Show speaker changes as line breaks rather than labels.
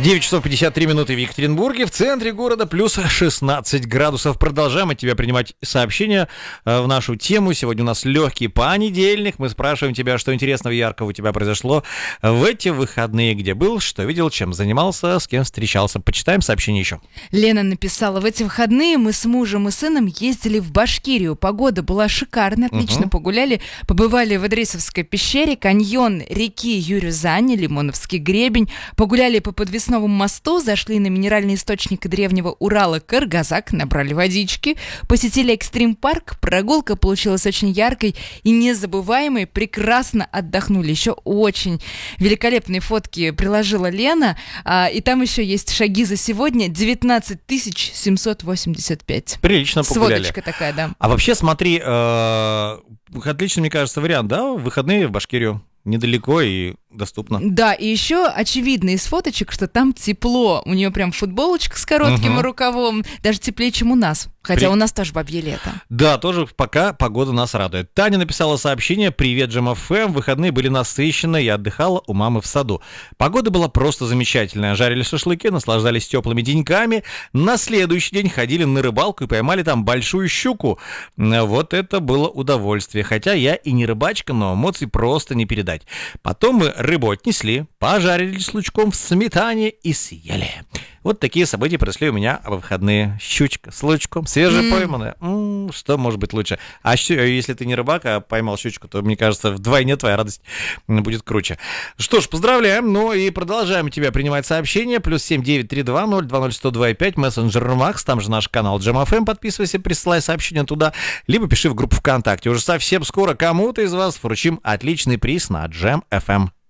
9 часов 53 минуты в Екатеринбурге, в центре города, плюс 16 градусов. Продолжаем от тебя принимать сообщения в нашу тему. Сегодня у нас легкий понедельник. Мы спрашиваем тебя, что интересного и яркого у тебя произошло в эти выходные, где был, что видел, чем занимался, с кем встречался. Почитаем сообщение еще.
Лена написала: в эти выходные мы с мужем и сыном ездили в Башкирию. Погода была шикарная, отлично погуляли. Побывали в Идрисовской пещере, каньон реки Юрюзань, Лимоновский гребень. Погуляли по подвесному мосту, зашли на минеральный источник древнего Урала Каргазак, набрали водички, посетили экстрим-парк. Прогулка получилась очень яркой и незабываемой. Прекрасно отдохнули. Еще очень великолепные фотки приложила Лена. И там еще есть шаги за сегодня. 19 785.
Прилично погуляли.
Сводочка такая, да.
А вообще, смотри, отличный, мне кажется, вариант, да? Выходные в Башкирию. Недалеко и доступно.
Да, и еще очевидно из фоточек, что там тепло. У нее прям футболочка с коротким рукавом. Даже теплее, чем у нас. Хотя у нас тоже бабье лето.
Да, тоже пока погода нас радует. Таня написала сообщение: «Привет, Джем ФМ. Выходные были насыщенные, я отдыхала у мамы в саду. Погода была просто замечательная. Жарили шашлыки, наслаждались теплыми деньками. На следующий день ходили на рыбалку и поймали там большую щуку. Вот это было удовольствие. Хотя я и не рыбачка, но эмоций просто не передать. Потом мы рыбу отнесли, пожарили с лучком в сметане и съели». Вот такие события произошли у меня в выходные. Щучка с лучком, свежепойманная. Что может быть лучше? А если ты не рыбак, а поймал щучку, то, мне кажется, вдвойне твоя радость будет круче. Что ж, поздравляем. Ну и продолжаем тебя принимать сообщения. Плюс 7932-020-1025, мессенджер Макс, там же наш канал Джем ФМ. Подписывайся, присылай сообщения туда, либо пиши в группу ВКонтакте. Уже совсем скоро кому-то из вас вручим отличный приз на Джем ФМ.